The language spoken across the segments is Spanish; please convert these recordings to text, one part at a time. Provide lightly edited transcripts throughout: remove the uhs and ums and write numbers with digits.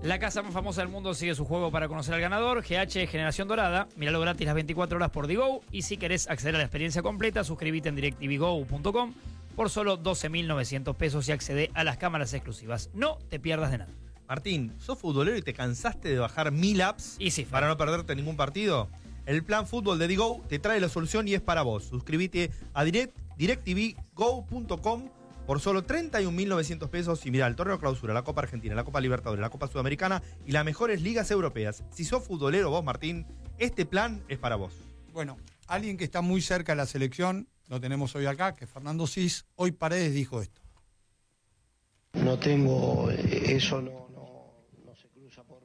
La casa más famosa del mundo sigue su juego para conocer al ganador. GH Generación Dorada. Míralo gratis las 24 horas por Digo. Y si querés acceder a la experiencia completa, suscríbete en directvgo.com por solo 12.900 pesos y accede a las cámaras exclusivas. No te pierdas de nada. Martín, ¿sos futbolero y te cansaste de bajar 1000 apps Y sí, para no perderte ningún partido? El plan fútbol de Digo te trae la solución y es para vos. Suscríbete a directvgo.com por solo 31.900 pesos y mirá el torneo clausura, la Copa Argentina, la Copa Libertadores, la Copa Sudamericana y las mejores ligas europeas. Si sos futbolero vos, Martín, este plan es para vos. Bueno, alguien que está muy cerca de la selección, lo tenemos hoy acá, que es Fernando Cis. Hoy Paredes dijo esto. No tengo, eso no se cruza por...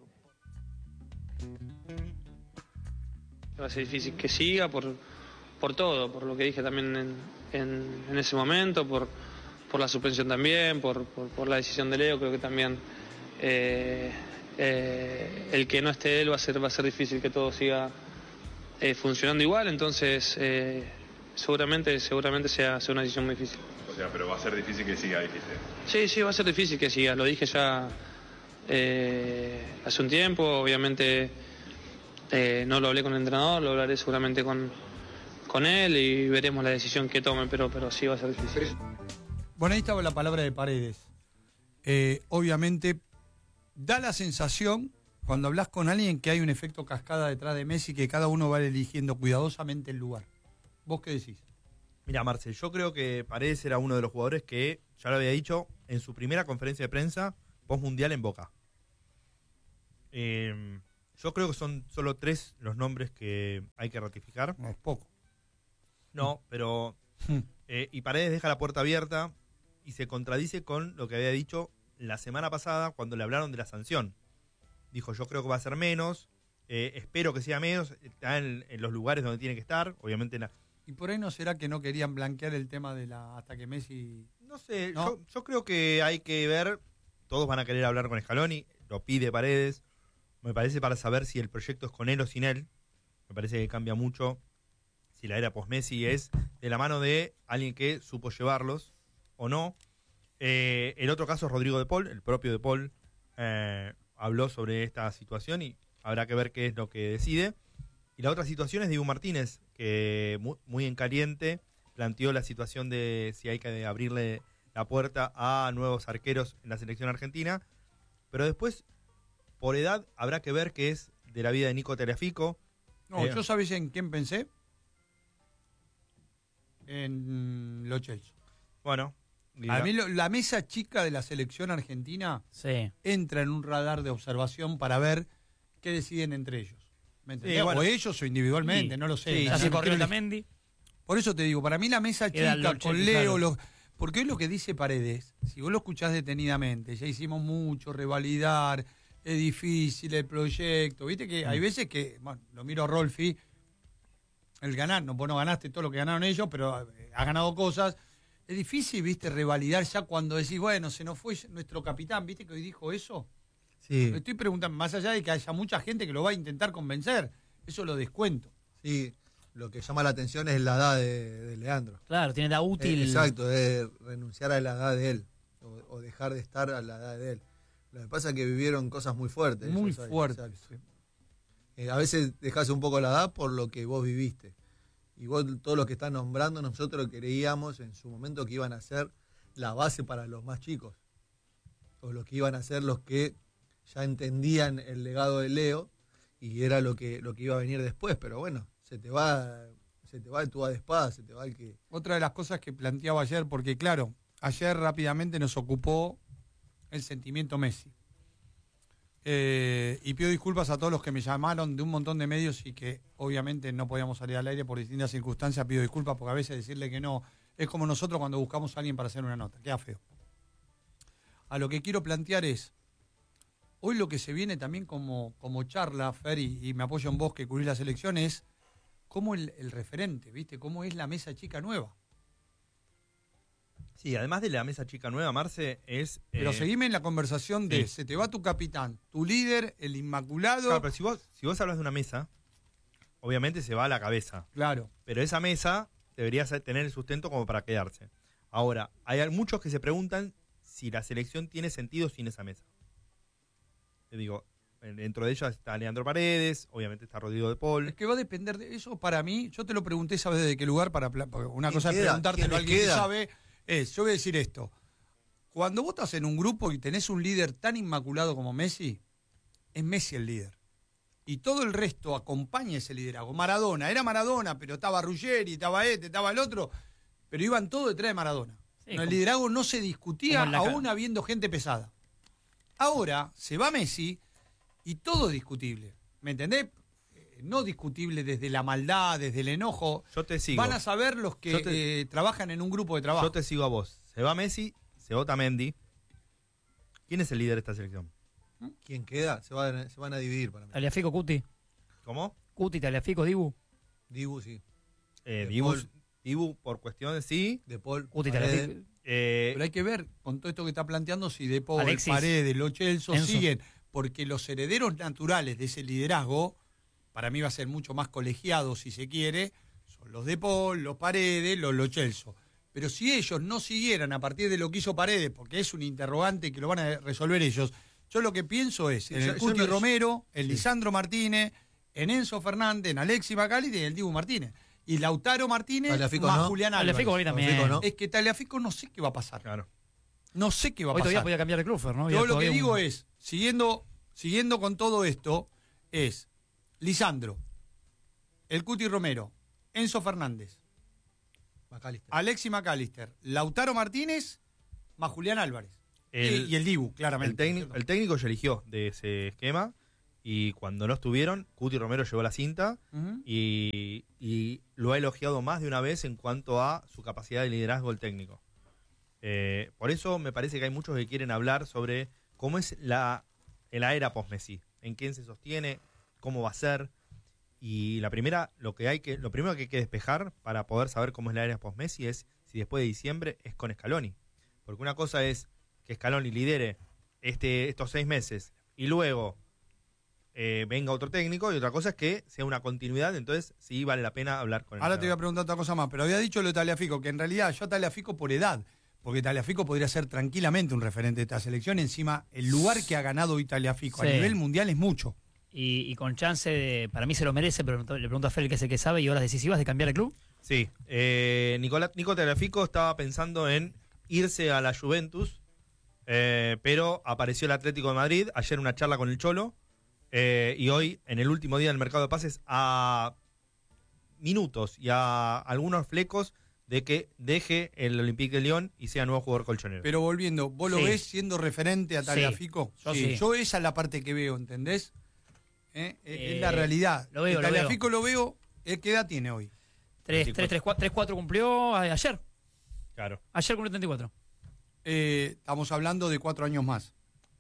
Va a ser difícil que siga por todo, por lo que dije también en ese momento, por la suspensión también, por la decisión de Leo. Creo que también el que no esté él va a ser difícil que todo siga funcionando igual, entonces seguramente sea una decisión muy difícil. O sea, pero va a ser difícil que siga, dijiste. Sí, va a ser difícil que siga, lo dije ya hace un tiempo, obviamente no lo hablé con el entrenador, lo hablaré seguramente con él y veremos la decisión que tome, pero sí va a ser difícil. Bueno, ahí estaba la palabra de Paredes. Obviamente da la sensación, cuando hablas con alguien, que hay un efecto cascada detrás de Messi, que cada uno va eligiendo cuidadosamente el lugar. ¿Vos qué decís? Mira, Marcel, yo creo que Paredes era uno de los jugadores que, ya lo había dicho, en su primera conferencia de prensa, post-mundial en Boca. Yo creo que son solo 3 los nombres que hay que ratificar. No es poco. No, pero... y Paredes deja la puerta abierta y se contradice con lo que había dicho la semana pasada cuando le hablaron de la sanción. Dijo, yo creo que va a ser menos, espero que sea menos, está en los lugares donde tiene que estar, obviamente... ¿Y por ahí no será que no querían blanquear el tema de hasta que Messi...? No sé, ¿no? Yo creo que hay que ver, todos van a querer hablar con Scaloni, lo pide Paredes, me parece para saber si el proyecto es con él o sin él, me parece que cambia mucho si la era post-Messi es de la mano de alguien que supo llevarlos o no. El otro caso es Rodrigo de Paul, el propio de Paul habló sobre esta situación y habrá que ver qué es lo que decide. Y la otra situación es Diego Martínez, que muy en caliente planteó la situación de si hay que abrirle la puerta a nuevos arqueros en la selección argentina. Pero después, por edad, habrá que ver qué es de la vida de Nico Tagliafico. No, yo sabés en quién pensé. En Lo Celso. Bueno. A mí la mesa chica de la selección argentina entra en un radar de observación para ver qué deciden entre ellos. ¿Me entendés? Bueno, o ellos o individualmente, no lo sé. Sí, ya se corrió Otamendi. Por eso te digo, para mí la mesa chica con Leo, claro. porque es lo que dice Paredes, si vos lo escuchás detenidamente, ya hicimos mucho, revalidar, es difícil el proyecto, viste que hay veces que, bueno, lo miro a Rolfi, el ganar, vos no ganaste todo lo que ganaron ellos, pero has ganado cosas. Es difícil, viste, revalidar ya cuando decís, bueno, se nos fue nuestro capitán, viste que hoy dijo eso. Sí. Me estoy preguntando, más allá de que haya mucha gente que lo va a intentar convencer, eso lo descuento. Sí, lo que llama la atención es la edad de Leandro. Claro, tiene edad útil. Exacto, es renunciar a la edad de él, o dejar de estar a la edad de él. Lo que pasa es que vivieron cosas muy fuertes. Muy fuertes. A veces dejás un poco la edad por lo que vos viviste. Y vos, todos los que están nombrando, nosotros creíamos en su momento que iban a ser la base para los más chicos. O los que iban a ser los que ya entendían el legado de Leo y era lo que iba a venir después. Pero bueno, se te va el tuba de espada, se te va el que... Otra de las cosas que planteaba ayer, porque claro, ayer rápidamente nos ocupó el sentimiento Messi. Y pido disculpas a todos los que me llamaron de un montón de medios y que obviamente no podíamos salir al aire por distintas circunstancias. Pido disculpas porque a veces decirle que no es como nosotros cuando buscamos a alguien para hacer una nota. Queda feo. A lo que quiero plantear es, hoy lo que se viene también como charla, Fer, y me apoyo en vos que cubrís la selección, es cómo el referente, ¿viste? Cómo es la mesa chica nueva. Sí, además de la mesa chica nueva, Marce, es... Pero seguime en la conversación de se te va tu capitán, tu líder, el inmaculado... Claro, pero si vos hablas de una mesa, obviamente se va a la cabeza. Claro. Pero esa mesa debería tener el sustento como para quedarse. Ahora, hay muchos que se preguntan si la selección tiene sentido sin esa mesa. Digo, dentro de ellas está Leandro Paredes, obviamente está Rodrigo de Paul. Es que va a depender de eso. Para mí, yo te lo pregunté, ¿sabes de qué lugar? Porque una cosa es queda? preguntártelo a ¿Quién alguien que queda? sabe. Yo voy a decir esto. Cuando vos estás en un grupo y tenés un líder tan inmaculado como Messi, es Messi el líder. Y todo el resto acompaña ese liderazgo. Maradona, era Maradona, pero estaba Ruggeri, estaba estaba el otro, pero iban todos detrás de Maradona. Sí, El liderazgo no se discutía como en la aún habiendo gente pesada. Ahora se va Messi y todo es discutible. ¿Me entendés? No discutible desde la maldad, desde el enojo. Yo te sigo. Van a saber los que trabajan en un grupo de trabajo. Yo te sigo a vos. Se va Messi, se vota Mendy. ¿Quién es el líder de esta selección? ¿Quién queda? Se van a dividir para mí. Taliafico, Cuti. ¿Cómo? Cuti, Taliafico, Dibu. Dibu, sí. Dibu, por cuestiones, sí. De Paul. Cuti, Paredes. Taliafico. Pero hay que ver con todo esto que está planteando si De Paul, Alexis, Paredes, Lo Celso Enzo. siguen. Porque los herederos naturales de ese liderazgo, para mí va a ser mucho más colegiado si se quiere, son los De Paul, los Paredes, los Lo Celso. Pero si ellos no siguieran a partir de lo que hizo Paredes, porque es un interrogante que lo van a resolver ellos, yo lo que pienso es en el Cuti Romero, en Lisandro Martínez, en Enzo Fernández, en Alexis Macalister y en el Dibu Martínez. Y Lautaro Martínez Taliafico más no. Julián Álvarez. Taliafico hoy también. Taliafico no. Es que Taliafico no sé qué va a pasar. Claro. No sé qué va a Hoy todavía pasar. podía cambiar de club, ¿no? Yo lo que digo es, siguiendo con todo esto, es Lisandro, el Cuti Romero, Enzo Fernández, McAllister. Alexis Macalister, Lautaro Martínez, más Julián Álvarez. Y el Dibu, claramente. El técnico ya eligió de ese esquema y cuando no estuvieron, Cuti Romero llevó la cinta Ujú. y lo ha elogiado más de una vez en cuanto a su capacidad de liderazgo el técnico. Por eso me parece que hay muchos que quieren hablar sobre cómo es la era post-Messi, en quién se sostiene, cómo va a ser. Y lo primero que hay que despejar para poder saber cómo es la era post-Messi es si después de diciembre es con Scaloni. Porque una cosa es que Scaloni lidere estos 6 meses y luego venga otro técnico, y otra cosa es que sea una continuidad, entonces sí vale la pena hablar con él. Ahora te voy a preguntar otra cosa más, pero había dicho lo de Taliafico, que en realidad yo a Taliafico por edad, porque Taliafico podría ser tranquilamente un referente de esta selección, encima el lugar que ha ganado hoy Taliafico Sí. a nivel mundial es mucho. Y con chance de, para mí se lo merece, pero le pregunto a Fel, que es el que sabe, y horas decisivas de cambiar el club. Sí, Nico Taliafico estaba pensando en irse a la Juventus, pero apareció el Atlético de Madrid, ayer una charla con el Cholo, y hoy, en el último día del mercado de pases, a minutos y a algunos flecos de que deje el Olympique de Lyon y sea nuevo jugador colchonero. Pero volviendo, ¿vos lo Sí. ves siendo referente a Taliafico? Yo sí. Yo esa es la parte que veo, ¿entendés? Es la realidad. Lo veo, lo Taliafico lo veo. ¿Qué edad tiene hoy? 3-4 cumplió ayer. Claro. Ayer cumplió 34. Estamos hablando de 4 años más.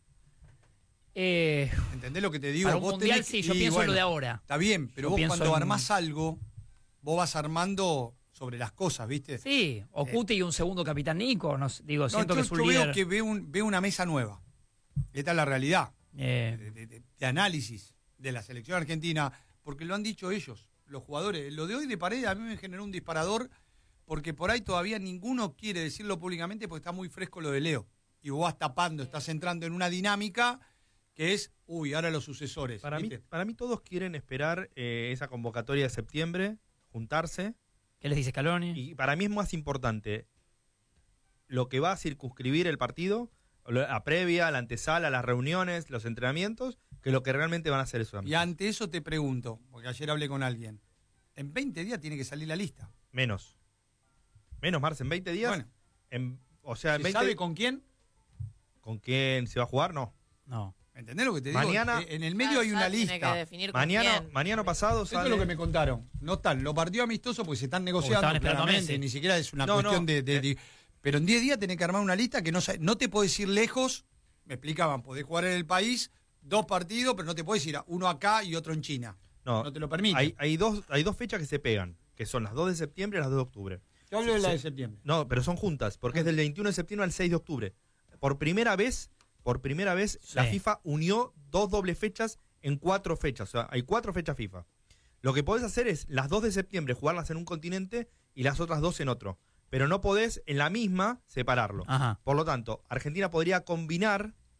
¿Entendés lo que te digo? Para un Vos mundial, tenés sí, yo pienso en lo de ahora. Está bien, pero Yo vos pienso cuando en- armás algo, vos vas armando sobre las cosas, ¿viste? Sí, o Cuti y un segundo capitán Nico. Digo, siento que es un yo líder. veo que veo una mesa nueva. Esta es la realidad. De análisis de la selección argentina, porque lo han dicho ellos, los jugadores. Lo de hoy de Paredes a mí me generó un disparador, porque por ahí todavía ninguno quiere decirlo públicamente porque está muy fresco lo de Leo. Y vos vas tapando, estás entrando en una dinámica que es, ahora los sucesores. Para ¿viste? mí todos quieren esperar esa convocatoria de septiembre, juntarse. ¿Qué les dice Scaloni? Y para mí es más importante lo que va a circunscribir el partido, la previa, la antesala, las reuniones, los entrenamientos, que lo que realmente van a hacer esos Y ante eso te pregunto, porque ayer hablé con alguien, en 20 días tiene que salir la lista. Menos, Marce, en 20 días. Bueno, O sea, en ¿se 20 sabe con quién? ¿Con quién se va a jugar? No. No. ¿Entendés lo que te digo? Mañana- En el medio hay una lista. Mañana pasado Esto sale. es lo que me contaron. No están, lo partió amistoso porque se están negociando. estaban esperando a claramente, Messi. ni siquiera es una No, cuestión no, de. Pero en 10 días tenés que armar una lista que no te podés ir lejos. Me explicaban, podés jugar en el país 2 partidos, pero no te podés ir uno acá y otro en China. No te lo permite. Hay dos fechas que se pegan, que son las 2 de septiembre y las 2 de octubre. Yo hablo de la de septiembre. No, pero son juntas, porque es del 21 de septiembre al 6 de octubre. Por primera vez, la Sí. FIFA unió 2 dobles fechas en 4 fechas. O sea, hay 4 fechas FIFA. Lo que podés hacer es las 2 de septiembre jugarlas en un continente y las otras 2 en otro. Pero no podés en la misma separarlo. Ajá. Por lo tanto, Argentina podría combinar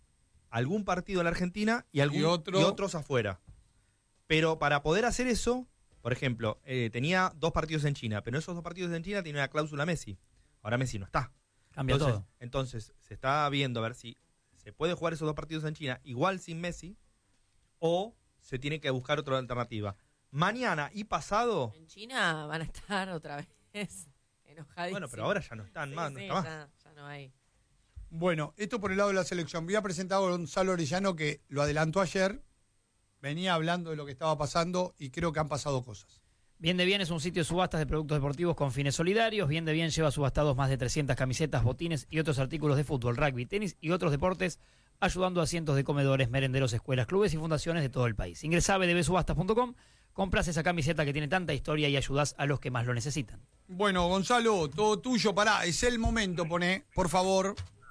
algún partido en la Argentina y otros afuera. Pero para poder hacer eso, por ejemplo, tenía 2 partidos en China, pero esos 2 partidos en China tienen una cláusula Messi. Ahora Messi no está. Cambia todo. Entonces, se está viendo a ver si se puede jugar esos 2 partidos en China igual sin Messi o se tiene que buscar otra alternativa. Mañana y pasado... En China van a estar otra vez enojadísimos. Bueno, pero ahora ya no están más. No está más. Ya no hay. Bueno, esto por el lado de la selección. Voy a presentar a Gonzalo Orellano, que lo adelantó ayer. Venía hablando de lo que estaba pasando y creo que han pasado cosas. Bien de Bien es un sitio de subastas de productos deportivos con fines solidarios. Bien de Bien lleva subastados más de 300 camisetas, botines y otros artículos de fútbol, rugby, tenis y otros deportes, ayudando a cientos de comedores, merenderos, escuelas, clubes y fundaciones de todo el país. Ingresá a bdbsubastas.com, compras esa camiseta que tiene tanta historia y ayudás a los que más lo necesitan. Bueno, Gonzalo, todo tuyo. Pará, es el momento, por favor.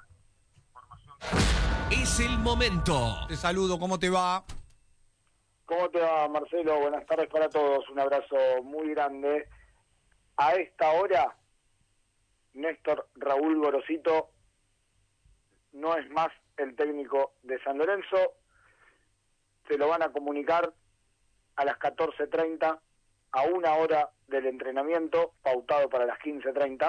Es el momento. Te saludo, ¿cómo te va? ¿Cómo te va, Marcelo? Buenas tardes para todos. Un abrazo muy grande. A esta hora, Néstor Raúl Gorosito no es más el técnico de San Lorenzo. Se lo van a comunicar a las 14:30, a 1 hora del entrenamiento, pautado para las 15:30.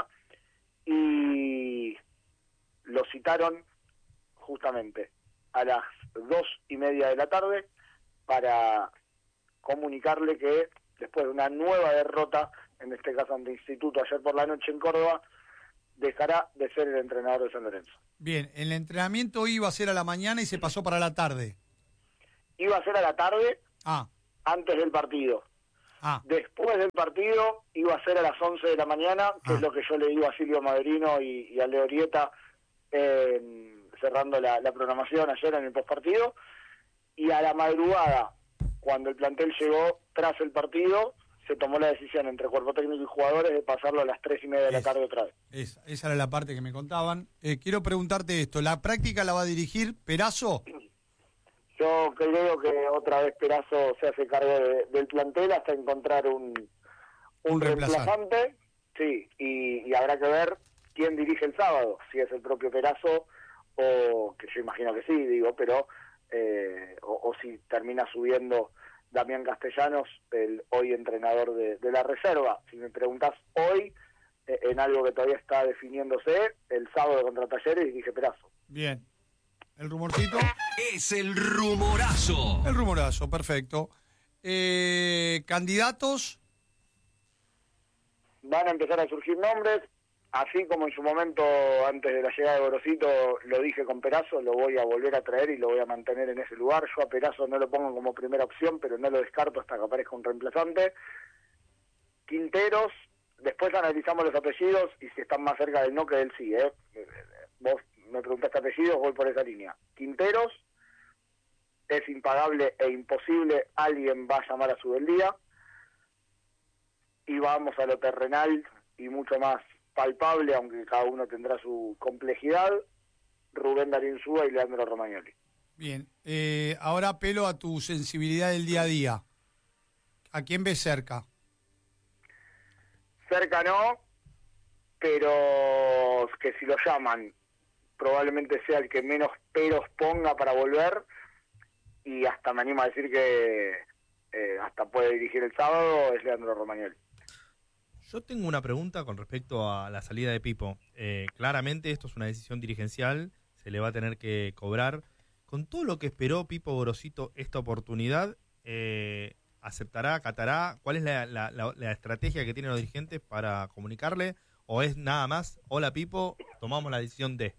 Y lo citaron justamente a las 2:30 de la tarde para comunicarle que después de una nueva derrota, en este caso ante Instituto ayer por la noche en Córdoba, dejará de ser el entrenador de San Lorenzo. Bien, el entrenamiento iba a ser a la mañana y se pasó para la tarde. Iba a ser a la tarde, antes del partido. Después del partido iba a ser a las 11 de la mañana, que es lo que yo le digo a Silvio Maderino y a Leo Orieta, cerrando la programación ayer en el postpartido. Y a la madrugada, cuando el plantel llegó tras el partido, se tomó la decisión entre cuerpo técnico y jugadores de pasarlo a las 3:30 de la tarde otra vez. Esa era la parte que me contaban. Quiero preguntarte esto, ¿la práctica la va a dirigir Perazo? Yo creo que otra vez Perazo se hace cargo del plantel hasta encontrar un reemplazante. Sí, y habrá que ver quién dirige el sábado, si es el propio Perazo o, que yo imagino que sí, digo, pero... o si termina subiendo Damián Castellanos, el hoy entrenador de la reserva. Si me preguntás hoy, en algo que todavía está definiéndose, el sábado contra Talleres dirige Perazo. Bien. ¿El rumorcito? Es el rumorazo. El rumorazo, perfecto. ¿Candidatos? Van a empezar a surgir nombres. Así como en su momento, antes de la llegada de Gorosito, lo dije con Perazo, lo voy a volver a traer y lo voy a mantener en ese lugar. Yo a Perazo no lo pongo como primera opción, pero no lo descarto hasta que aparezca un reemplazante. Quinteros, después analizamos los apellidos y si están más cerca del no que del sí. Vos me preguntaste apellidos, voy por esa línea. Quinteros, es impagable e imposible, alguien va a llamar a su del día. Y vamos a lo terrenal y mucho más palpable, aunque cada uno tendrá su complejidad, Rubén Darín Súa y Leandro Romagnoli. Bien, ahora apelo a tu sensibilidad del día a día. ¿A quién ves cerca? Cerca no, pero que si lo llaman, probablemente sea el que menos peros ponga para volver, y hasta me animo a decir que hasta puede dirigir el sábado, es Leandro Romagnoli. Yo tengo una pregunta con respecto a la salida de Pipo. Claramente esto es una decisión dirigencial, se le va a tener que cobrar. Con todo lo que esperó Pipo Gorosito esta oportunidad, ¿aceptará, acatará? ¿Cuál es la estrategia que tienen los dirigentes para comunicarle? ¿O es nada más, hola Pipo, tomamos la decisión de?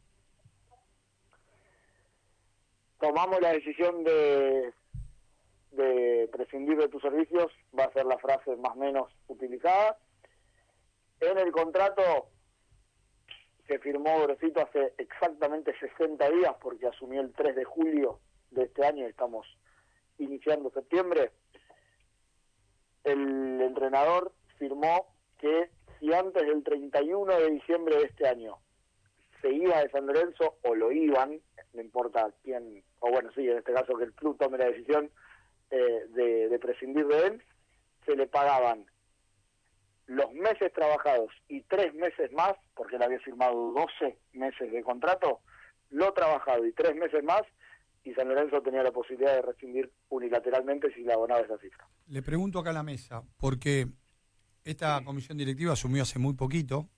Tomamos la decisión de prescindir de tus servicios, va a ser la frase más o menos utilizada. En el contrato que firmó Gorosito hace exactamente 60 días, porque asumió el 3 de julio de este año, estamos iniciando septiembre, el entrenador firmó que si antes del 31 de diciembre de este año se iba de San Lorenzo, o lo iban, no importa quién, o bueno, sí, en este caso que el club tome la decisión de prescindir de él, se le pagaban los meses trabajados y 3 meses más, porque él había firmado 12 meses de contrato, lo trabajado y 3 meses más, y San Lorenzo tenía la posibilidad de rescindir unilateralmente si le abonaba esa cifra. Le pregunto acá a la mesa, porque esta comisión directiva asumió hace muy poquito,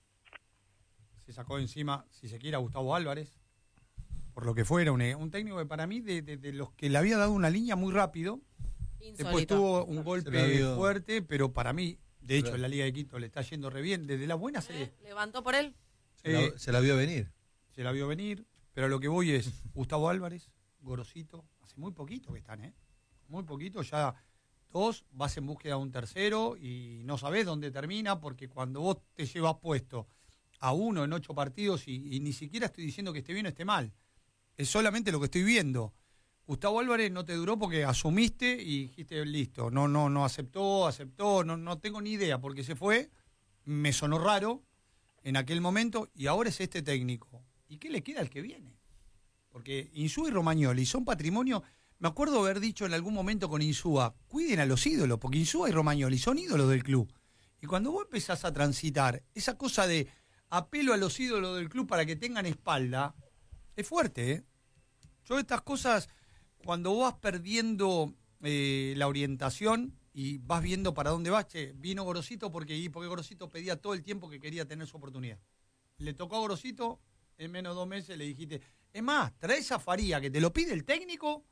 se sacó de encima, si se quiere, a Gustavo Álvarez, por lo que fuera, un técnico que para mí, de los que le había dado una línea muy rápido, Insólito. después tuvo un golpe fuerte, pero para mí, de hecho, en la Liga de Quito le está yendo re bien, desde la buena serie. ¿Levantó por él? Se la vio venir. Se la vio venir, pero lo que voy es Gustavo Álvarez, Gorosito, hace muy poquito que están, muy poquito, ya dos, vas en búsqueda de un tercero y no sabés dónde termina, porque cuando vos te llevas puesto a uno en 8 partidos y ni siquiera estoy diciendo que esté bien o esté mal, es solamente lo que estoy viendo. Gustavo Álvarez no te duró porque asumiste y dijiste listo, no aceptó, no tengo ni idea porque se fue, me sonó raro en aquel momento y ahora es este técnico. ¿Y qué le queda al que viene? Porque Insúa y Romagnoli son patrimonio. Me acuerdo haber dicho en algún momento con Insúa, cuiden a los ídolos, porque Insúa y Romagnoli son ídolos del club. Y cuando vos empezás a transitar esa cosa de apelo a los ídolos del club para que tengan espalda, es fuerte, ¿eh? Yo estas cosas, cuando vas perdiendo la orientación y vas viendo para dónde vas, vino Gorosito porque Gorosito pedía todo el tiempo que quería tener su oportunidad. Le tocó a Gorosito, en menos de 2 meses le dijiste, es más, traes a Faría, que te lo pide el técnico,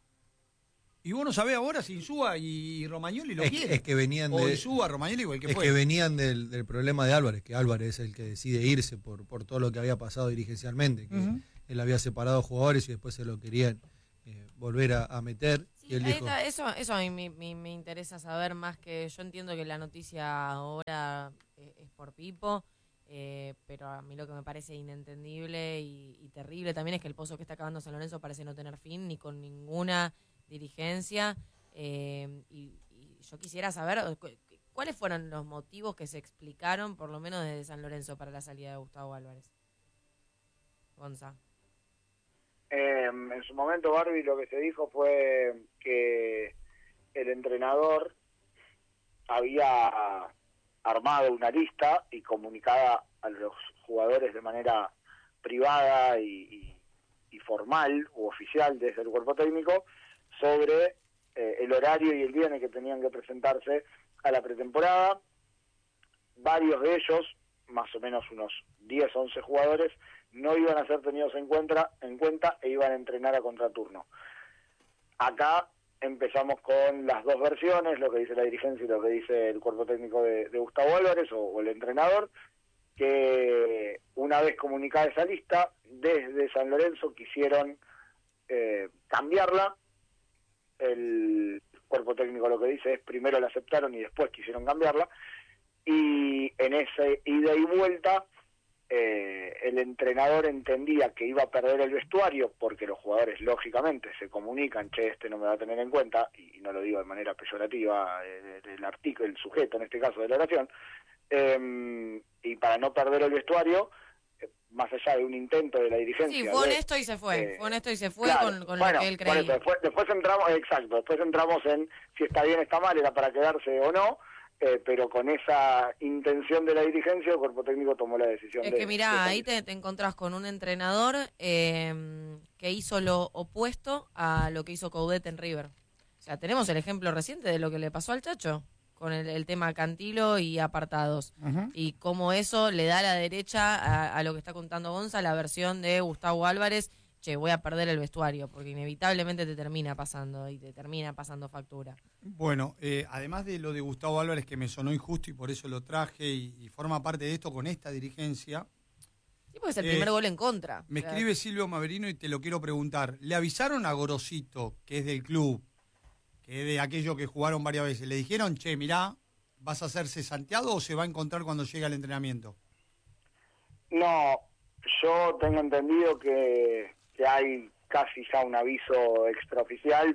y vos no sabés ahora si Insúa y Romagnoli lo quieren. Es que venían o Insúa, Romagnoli o el que fue. Es que venían del problema de Álvarez, que Álvarez es el que decide irse por todo lo que había pasado dirigencialmente, que él había separado jugadores y después se lo querían volver a meter. Sí, y él dijo, eso a mí me interesa saber más, que yo entiendo que la noticia ahora es por Pipo, pero a mí lo que me parece inentendible y terrible también es que el pozo que está acabando San Lorenzo parece no tener fin ni con ninguna dirigencia, y yo quisiera saber cuáles fueron los motivos que se explicaron, por lo menos desde San Lorenzo, para la salida de Gustavo Álvarez. Gonza. En su momento, Barbie, lo que se dijo fue que el entrenador había armado una lista y comunicada a los jugadores de manera privada y formal u oficial desde el cuerpo técnico sobre el horario y el día en el que tenían que presentarse a la pretemporada. Varios de ellos, más o menos unos 10 o 11 jugadores, no iban a ser tenidos en cuenta e iban a entrenar a contraturno. Acá empezamos con las dos versiones, lo que dice la dirigencia y lo que dice el cuerpo técnico de Gustavo Álvarez o el entrenador, que una vez comunicada esa lista, desde San Lorenzo quisieron cambiarla. El cuerpo técnico lo que dice es primero la aceptaron y después quisieron cambiarla, y en ese ida y vuelta el entrenador entendía que iba a perder el vestuario porque los jugadores lógicamente se comunican, este no me va a tener en cuenta, y no lo digo de manera peyorativa, el artículo, el sujeto en este caso de la oración, y para no perder el vestuario, más allá de un intento de la dirigencia. Sí, fue honesto y se fue. Claro, con bueno, lo que él creía. Después entramos en si está bien, está mal, era para quedarse o no, pero con esa intención de la dirigencia, el cuerpo técnico tomó la decisión. Es que mirá, ahí te encontrás con un entrenador que hizo lo opuesto a lo que hizo Coudet en River. O sea, tenemos el ejemplo reciente de lo que le pasó al Chacho con el tema Cantilo y apartados. Y cómo eso le da a la derecha a lo que está contando Gonza, la versión de Gustavo Álvarez, voy a perder el vestuario, porque inevitablemente te termina pasando factura. Bueno, además de lo de Gustavo Álvarez, que me sonó injusto y por eso lo traje y forma parte de esto con esta dirigencia. Sí, porque es el primer gol en contra. Me escribe Silvio Maverino y te lo quiero preguntar. ¿Le avisaron a Gorosito, que es del club, que es de aquellos que jugaron varias veces, le dijeron, mirá, vas a ser cesanteado o se va a encontrar cuando llegue al entrenamiento? No, yo tengo entendido que hay casi ya un aviso extraoficial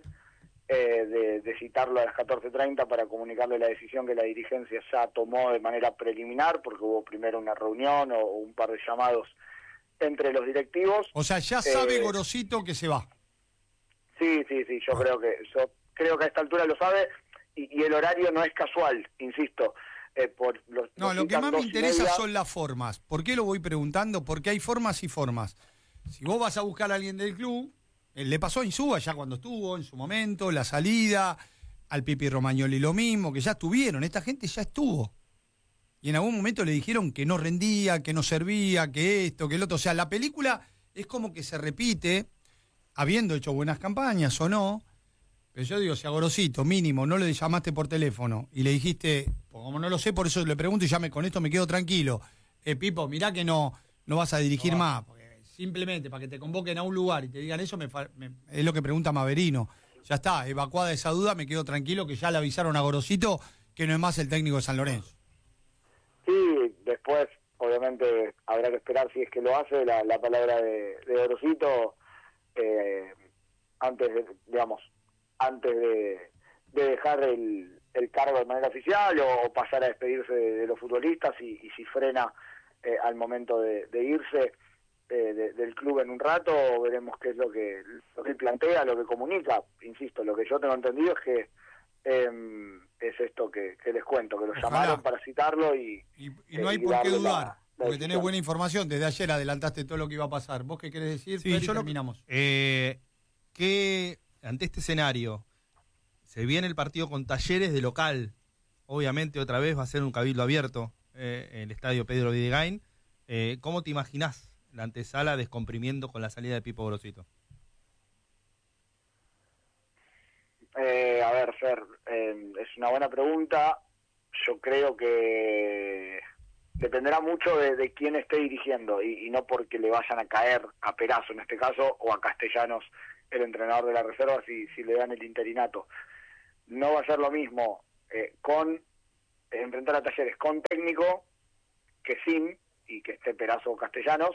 de citarlo a las 14:30 para comunicarle la decisión que la dirigencia ya tomó de manera preliminar, porque hubo primero una reunión o un par de llamados entre los directivos. O sea, ya sabe Gorosito que se va. Sí, yo creo que a esta altura lo sabe, y el horario no es casual, insisto. Lo que más me interesa son las formas. ¿Por qué lo voy preguntando? Porque hay formas y formas. Si vos vas a buscar a alguien del club, Le pasó a Insúa ya cuando estuvo, en su momento, la salida, al Pipi Romagnoli lo mismo, que ya estuvieron, esta gente ya estuvo. Y en algún momento le dijeron que no rendía, que no servía, que esto, que el otro. O sea, la película es como que se repite, habiendo hecho buenas campañas o no. Pero yo digo, si a Gorosito, mínimo, no le llamaste por teléfono y le dijiste, pues como no lo sé, por eso le pregunto y ya con esto me quedo tranquilo. Pipo, mirá que no vas a dirigir más. Porque simplemente para que te convoquen a un lugar y te digan eso, es lo que pregunta Maverino. Ya está, evacuada esa duda, me quedo tranquilo que ya le avisaron a Gorosito que no es más el técnico de San Lorenzo. Sí, después, obviamente, habrá que esperar si es que lo hace la palabra de Gorosito antes de dejar el cargo de manera oficial o pasar a despedirse de los futbolistas y si frena al momento de irse del club en un rato, veremos qué es lo que él plantea, lo que comunica. Insisto, lo que yo tengo entendido es que es esto que les cuento, que lo llamaron para citarlo y no hay por qué dudar, porque tenés buena información. Desde ayer adelantaste todo lo que iba a pasar. ¿Vos qué querés decir? Sí, terminamos. Que ante este escenario se viene el partido con Talleres de local. Obviamente otra vez va a ser un cabildo abierto el estadio Pedro Videgain. ¿Cómo te imaginás la antesala descomprimiendo con la salida de Pipo Gorosito? A ver, Fer, es una buena pregunta. Yo creo que dependerá mucho de quién esté dirigiendo y no porque le vayan a caer a Perazo en este caso o a Castellanos, el entrenador de la reserva, si le dan el interinato. No va a ser lo mismo enfrentar a Talleres con técnico que sin, y que esté Perazo o Castellanos,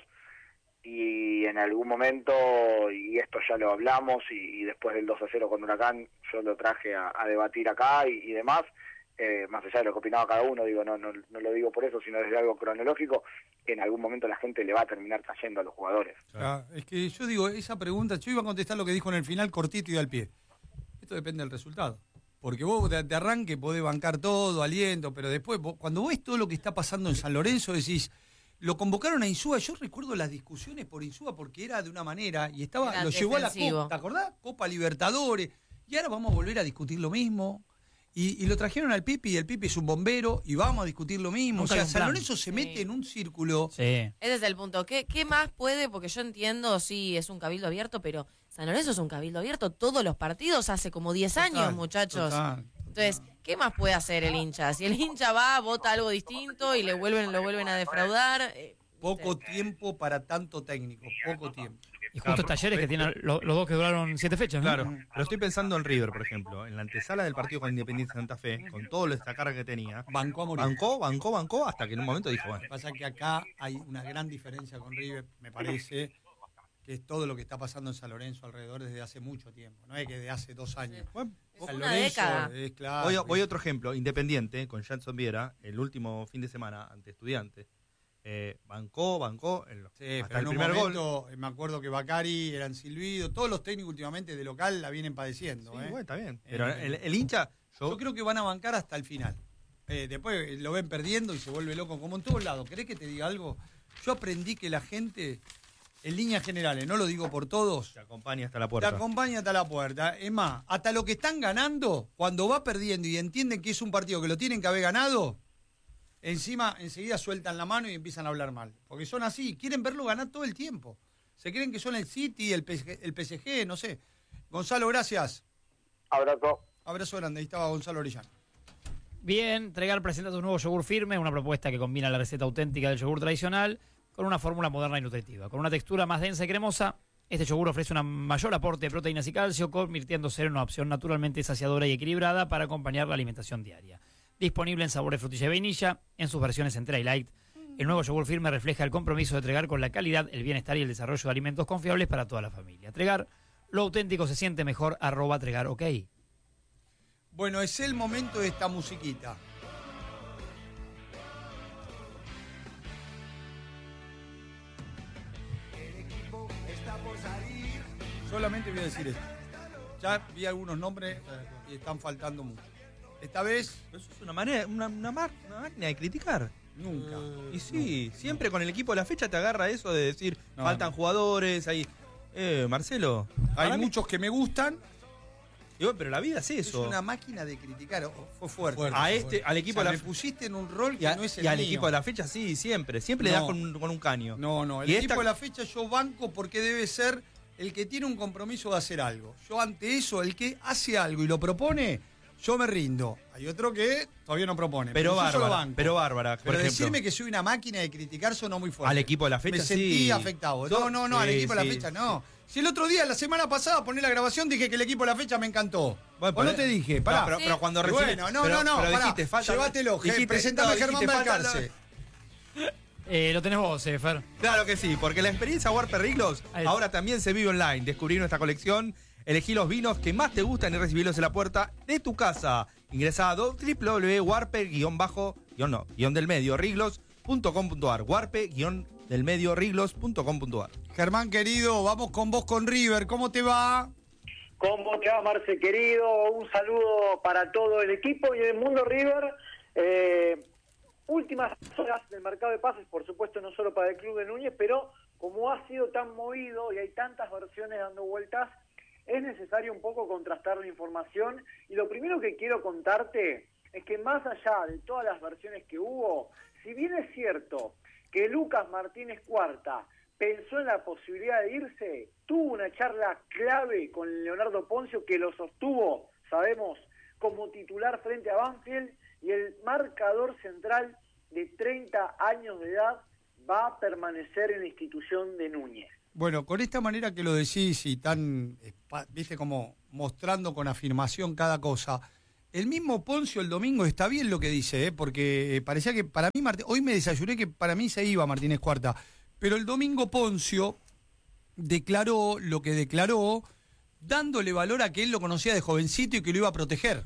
y en algún momento, y esto ya lo hablamos, y después del 2-0 con Huracán, yo lo traje a debatir acá y demás, más allá de lo que opinaba cada uno, digo, no lo digo por eso, sino desde algo cronológico, en algún momento la gente le va a terminar cayendo a los jugadores. Es que yo digo, esa pregunta, yo iba a contestar lo que dijo en el final, cortito y al pie. Esto depende del resultado. Porque vos de arranque podés bancar todo, aliento, pero después, cuando ves todo lo que está pasando en San Lorenzo, decís, lo convocaron a Insúa. Yo recuerdo las discusiones por Insúa porque era de una manera y lo llevó a la Copa, ¿te acordás? Copa Libertadores. Y ahora vamos a volver a discutir lo mismo. Y lo trajeron al Pipi, y el Pipi es un bombero, y vamos a discutir lo mismo. Nunca o sea, San Lorenzo se mete en un círculo. Sí. Ese es el punto. ¿Qué más puede? Porque yo entiendo, sí, es un cabildo abierto, pero San Lorenzo es un cabildo abierto todos los partidos hace como 10 años, muchachos. Entonces, ¿qué más puede hacer el hincha? Si el hincha va, vota algo distinto y lo vuelven a defraudar. Poco tiempo para tanto técnico, poco tiempo. Y justo Talleres que tienen los dos que duraron 7 fechas, ¿no? Claro, pero estoy pensando en River, por ejemplo, en la antesala del partido con Independiente Santa Fe, con toda esta carga que tenía. Bancó a morir. Bancó, hasta que en un momento dijo, bueno. Lo que pasa es que acá hay una gran diferencia con River, me parece, que es todo lo que está pasando en San Lorenzo alrededor desde hace mucho tiempo, no es que de hace 2 años. Bueno, es una década. Es claro. Voy a otro ejemplo, Independiente, con Janson Viera, el último fin de semana ante Estudiantes. Bancó hasta el primer momento, gol. Me acuerdo que Bacari, eran Silvido, todos los técnicos últimamente de local la vienen padeciendo. Sí, bueno, está bien. Pero el hincha... Yo creo que van a bancar hasta el final. Después lo ven perdiendo y se vuelve loco, como en todos lados. ¿Querés que te diga algo? Yo aprendí que la gente, en líneas generales, no lo digo por todos, te acompaña hasta la puerta. Te acompaña hasta la puerta. Es más, hasta lo que están ganando, cuando va perdiendo y entienden que es un partido que lo tienen que haber ganado, enseguida sueltan la mano y empiezan a hablar mal. Porque son así, quieren verlo ganar todo el tiempo. Se creen que son el City, el PSG, no sé. Gonzalo, gracias. Abrazo grande, ahí estaba Gonzalo Orellana. Bien, Tregar presenta tu nuevo yogur firme, una propuesta que combina la receta auténtica del yogur tradicional con una fórmula moderna y nutritiva. Con una textura más densa y cremosa, este yogur ofrece un mayor aporte de proteínas y calcio, convirtiéndose en una opción naturalmente saciadora y equilibrada para acompañar la alimentación diaria. Disponible en sabores frutilla y vainilla, en sus versiones entera y light. El nuevo yogur firme refleja el compromiso de Tregar con la calidad, el bienestar y el desarrollo de alimentos confiables para toda la familia. Tregar, lo auténtico se siente mejor, @Tregar, ok. Bueno, es el momento de esta musiquita. Solamente voy a decir esto. Ya vi algunos nombres y están faltando mucho. Esta vez... Pero eso es una máquina de criticar. Nunca. Y sí, siempre con el equipo de la fecha te agarra eso de decir, faltan jugadores, ahí. Marcelo. Hay muchos que me gustan. Pero la vida es eso. Es una máquina de criticar. Fue fuerte. Al equipo de la me pusiste en un rol que no es el y al mío. equipo de la fecha sí, siempre le das con un caño. No, el equipo de la fecha yo banco porque debe ser el que tiene un compromiso de hacer algo. Yo ante eso, el que hace algo y lo propone, yo me rindo. Hay otro que todavía no propone. Pero Bárbara, por ejemplo. Decirme que soy una máquina de criticar sonó muy fuerte. Al equipo de la fecha me sentí sí. afectado. No, al equipo de la fecha no. Si el otro día, la semana pasada, poné la grabación, dije que el equipo de la fecha me encantó. Bueno, ¿O no te dije? Pará. Pero cuando recién. Bueno, pará. Dijiste, falta. Llévatelo, presentame a Germán Balcarce. Lo tenés vos, Fer. Claro que sí, porque la experiencia Warper Riglos ahora también se vive online. Descubrí nuestra colección, elegí los vinos que más te gustan y recibirlos en la puerta de tu casa. Ingresá a www.warper-riglos.com.ar warpe-riglos.com.ar. Germán, querido, vamos con vos con River. ¿Cómo te va? ¿Cómo te va, Marce, querido? Un saludo para todo el equipo y el mundo River. Últimas horas del mercado de pases, por supuesto, no solo para el club de Núñez, pero como ha sido tan movido y hay tantas versiones dando vueltas, es necesario un poco contrastar la información. Y lo primero que quiero contarte es que más allá de todas las versiones que hubo, si bien es cierto que Lucas Martínez Cuarta pensó en la posibilidad de irse, tuvo una charla clave con Leonardo Poncio que lo sostuvo, sabemos, como titular frente a Banfield, y el marcador central de 30 años de edad va a permanecer en la institución de Núñez. Bueno, con esta manera que lo decís y tan, viste, como mostrando con afirmación cada cosa, el mismo Poncio el domingo está bien lo que dice, porque parecía que para mí, hoy me desayuné que para mí se iba Martínez Cuarta, pero el domingo Poncio declaró lo que declaró, dándole valor a que él lo conocía de jovencito y que lo iba a proteger.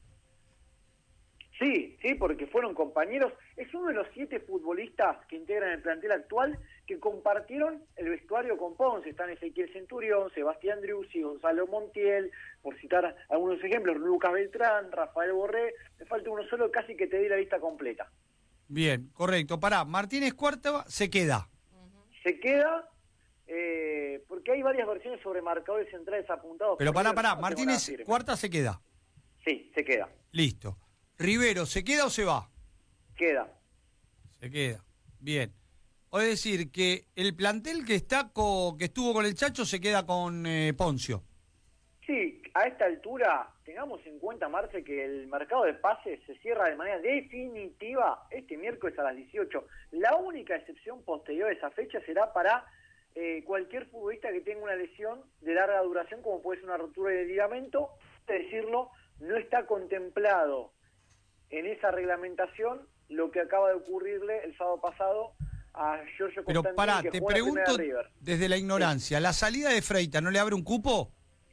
Sí, porque fueron compañeros. Es uno de los 7 futbolistas que integran el plantel actual que compartieron el vestuario con Ponce. Están Ezequiel Centurión, Sebastián Driussi, Gonzalo Montiel, por citar algunos ejemplos, Lucas Beltrán, Rafael Borré. Me falta uno solo, casi que te di la lista completa. Bien, correcto. Pará, Martínez Cuarta se queda. Se queda, porque hay varias versiones sobre marcadores centrales apuntados. Pero pará, Martínez Cuarta se queda. Sí, se queda. Listo. Rivero, ¿se queda o se va? Queda. Se queda. Bien. O es decir, que el plantel que estuvo con el Chacho se queda con Poncio. Sí, a esta altura, tengamos en cuenta, Marce, que el mercado de pases se cierra de manera definitiva este miércoles a las 18. La única excepción posterior a esa fecha será para cualquier futbolista que tenga una lesión de larga duración, como puede ser una rotura de ligamento. Es decirlo, no está contemplado en esa reglamentación lo que acaba de ocurrirle el sábado pasado a Giorgio Constantini. Pero pará, que te jugó pregunto la River. desde la ignorancia, ¿sí? ¿La salida de Freitas no le abre un cupo?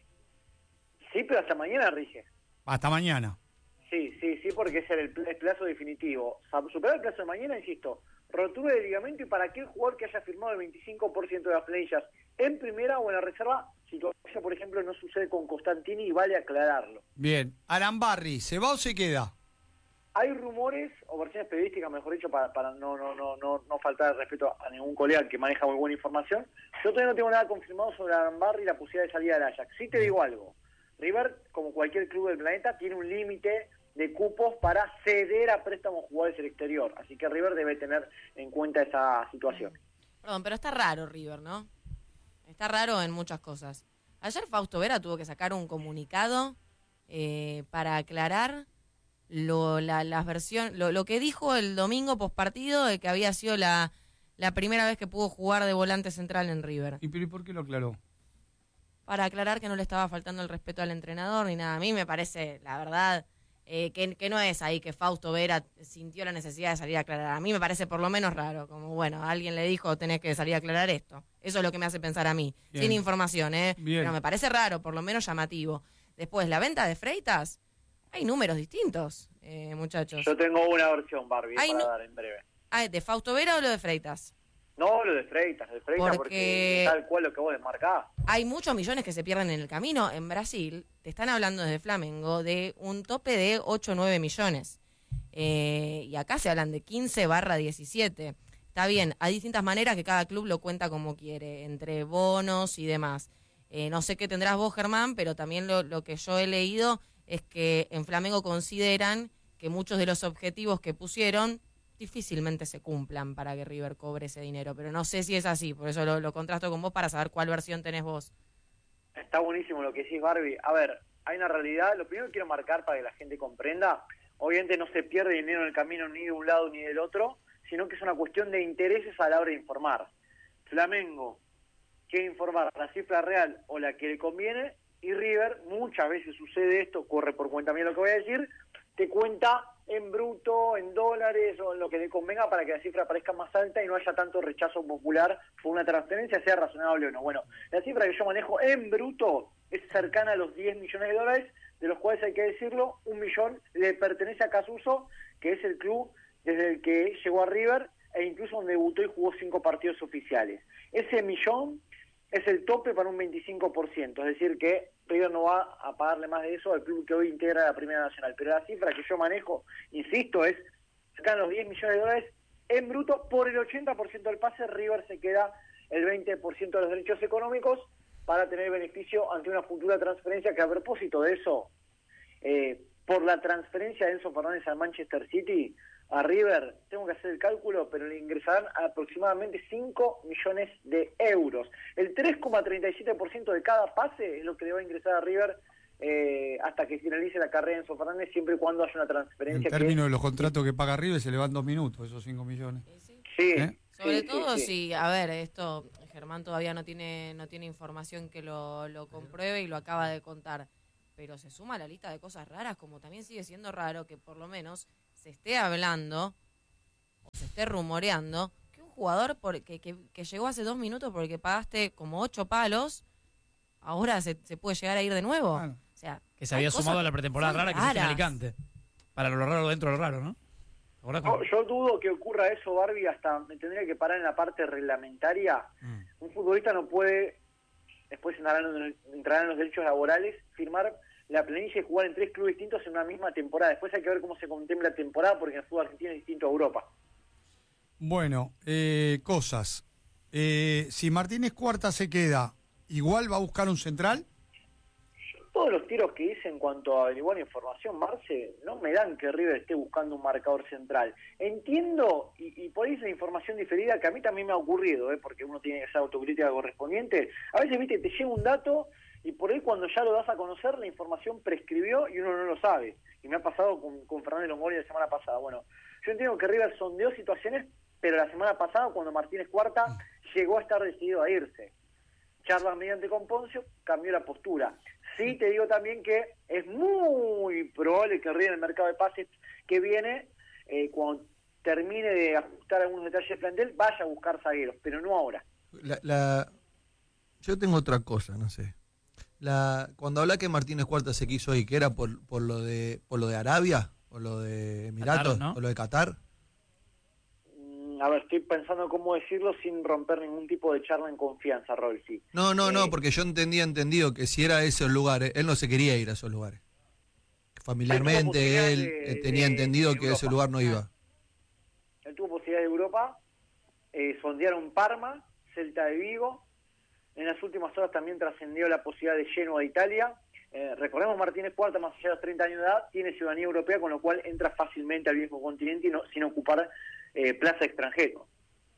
Sí, pero hasta mañana rige. Hasta mañana. Sí, porque ese era el plazo definitivo. Superar el plazo de mañana, insisto, rotura de ligamento, y para aquel jugador que haya firmado el 25% de las planillas en primera o en la reserva, situación, por ejemplo, no sucede con Constantini y vale aclararlo. Bien, Arambarri, ¿se va o se queda? Hay rumores, o versiones periodísticas, mejor dicho, para no faltar el respeto a ningún colega que maneja muy buena información. Yo todavía no tengo nada confirmado sobre Arambarri y la posibilidad de salida del Ajax. Sí te digo algo. River, como cualquier club del planeta, tiene un límite de cupos para ceder a préstamos jugadores del exterior. Así que River debe tener en cuenta esa situación. Perdón, pero está raro River, ¿no? Está raro en muchas cosas. Ayer Fausto Vera tuvo que sacar un comunicado para aclarar lo que dijo el domingo postpartido, de que había sido la primera vez que pudo jugar de volante central en River. ¿Y por qué lo aclaró? Para aclarar que no le estaba faltando el respeto al entrenador ni nada. A mí me parece, la verdad, que no es ahí que Fausto Vera sintió la necesidad de salir a aclarar. A mí me parece por lo menos raro, como bueno, alguien le dijo tenés que salir a aclarar esto. Eso es lo que me hace pensar a mí, bien, sin información, bien. Pero me parece raro, por lo menos llamativo. Después, la venta de Freitas, hay números distintos, muchachos. Yo tengo una versión, Barbie, Ay, para no. dar en breve. ¿De Fausto Vera o lo de Freitas? No, lo de Freitas, porque tal cual lo que vos desmarcás. Hay muchos millones que se pierden en el camino. En Brasil, te están hablando desde Flamengo de un tope de 8 o 9 millones. Y acá se hablan de 15/17. Está bien, hay distintas maneras que cada club lo cuenta como quiere, entre bonos y demás. No sé qué tendrás vos, Germán, pero también lo que yo he leído es que en Flamengo consideran que muchos de los objetivos que pusieron difícilmente se cumplan para que River cobre ese dinero, pero no sé si es así, por eso lo contrasto con vos para saber cuál versión tenés vos. Está buenísimo lo que decís, Barbie. A ver, hay una realidad, lo primero que quiero marcar para que la gente comprenda, obviamente no se pierde dinero en el camino ni de un lado ni del otro, sino que es una cuestión de intereses a la hora de informar. Flamengo quiere informar la cifra real o la que le conviene, y River, muchas veces sucede esto, corre por cuenta mía lo que voy a decir, te cuenta en bruto, en dólares o en lo que le convenga para que la cifra parezca más alta y no haya tanto rechazo popular por una transferencia, sea razonable o no. Bueno, la cifra que yo manejo en bruto es cercana a los 10 millones de dólares, de los cuales hay que decirlo, 1 millón le pertenece a Casuso, que es el club desde el que llegó a River e incluso donde debutó y jugó 5 partidos oficiales. Ese millón es el tope para un 25%, es decir que River no va a pagarle más de eso al club que hoy integra la Primera Nacional, pero la cifra que yo manejo, insisto, es cercana a los 10 millones de dólares en bruto. Por el 80% del pase, River se queda el 20% de los derechos económicos para tener beneficio ante una futura transferencia que, a propósito de eso, por la transferencia de Enzo Fernández al Manchester City, a River, tengo que hacer el cálculo, pero le ingresarán aproximadamente 5 millones de euros. El 3,37% de cada pase es lo que le va a ingresar a River hasta que finalice la carrera de Enzo Fernández, siempre y cuando haya una transferencia. En términos de los contratos que paga River, se le van 2 minutos, esos 5 millones. Sí. Sobre todo si, a ver, esto Germán todavía no tiene información que lo compruebe y lo acaba de contar, pero se suma a la lista de cosas raras, como también sigue siendo raro que por lo menos se esté hablando o se esté rumoreando que un jugador que llegó hace 2 minutos porque pagaste como 8 palos, ahora se puede llegar a ir de nuevo. Bueno. O sea, Que se había sumado a la pretemporada rara que se hizo en Alicante. Para lo raro dentro de lo raro, ¿no? No, yo dudo que ocurra eso, Barbie, hasta me tendría que parar en la parte reglamentaria. Un futbolista no puede, después entrarán en los derechos laborales, firmar la planilla y jugar en 3 clubes distintos en una misma temporada. Después hay que ver cómo se contempla la temporada, porque el fútbol argentino es distinto a Europa. Bueno, cosas. Si Martínez Cuarta se queda, ¿igual va a buscar un central? Todos los tiros que hice en cuanto a averiguar información, Marce, no me dan que River esté buscando un marcador central. Entiendo, y por ahí es la información diferida que a mí también me ha ocurrido, porque uno tiene esa autocrítica correspondiente. A veces, viste, te llega un dato y por ahí cuando ya lo das a conocer, la información prescribió y uno no lo sabe. Y me ha pasado con Fernández Longoria la semana pasada. Bueno, yo entiendo que River sondeó situaciones, pero la semana pasada, cuando Martínez Cuarta llegó a estar decidido a irse, charlas mediante con Poncio, cambió la postura. Sí, te digo también que es muy probable que River en el mercado de pases que viene, cuando termine de ajustar algunos detalles del plantel, vaya a buscar zagueros, pero no ahora. Yo tengo otra cosa, no sé. Cuando habla que Martínez Cuarta se quiso ir, que era por lo de Arabia, o lo de Emiratos, Qatar, ¿no? o lo de Qatar. A ver, estoy pensando cómo decirlo sin romper ningún tipo de charla en confianza, Rolfi. No, porque yo entendido que si era esos lugares, él no se quería ir a esos lugares. Familiarmente él tenía entendido que ese lugar no iba. Él tuvo posibilidad de Europa, sondearon Parma, Celta de Vigo. En las últimas horas también trascendió la posibilidad de Genoa de Italia. Recordemos, Martínez Cuarta, más allá de los 30 años de edad, tiene ciudadanía europea, con lo cual entra fácilmente al viejo continente y sin ocupar plaza extranjero.